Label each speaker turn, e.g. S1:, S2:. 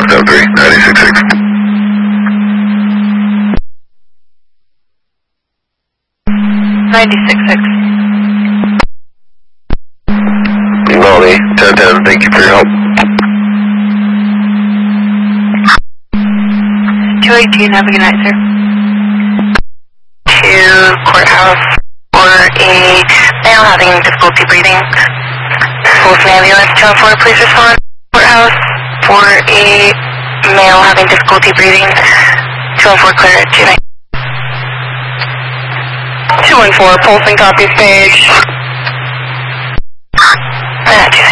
S1: 773, 96.6.
S2: 96.6.
S1: Molly, 1010, thank you for your help.
S2: 218, have a good night, sir.
S3: To courthouse for a male having difficulty breathing. Wolf ambulance 214, please respond. Courthouse for a male having difficulty breathing. 214, clear at 29. 214, pulsing copy stage. 219.